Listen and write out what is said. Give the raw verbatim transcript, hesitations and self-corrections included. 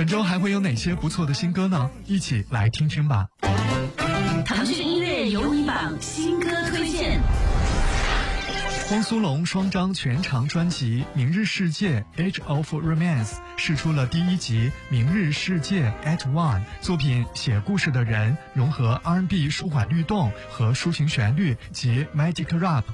周还会有哪些不错的新歌呢？一起来听听吧。 腾讯音乐有你榜新歌推荐。 汪苏泷双张全长专辑《明日世界 Age of Romance》释出了第一集《明日世界 Act One》，作品写故事的人融合 R and B 舒缓律动和抒情旋律及 Magic Rap